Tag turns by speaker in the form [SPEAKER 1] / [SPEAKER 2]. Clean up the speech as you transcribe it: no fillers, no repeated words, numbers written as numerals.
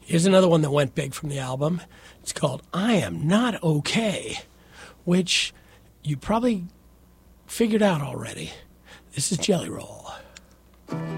[SPEAKER 1] Here's another one that went big from the album. It's called I Am Not Okay, which you probably figured out already. This is Jelly Roll.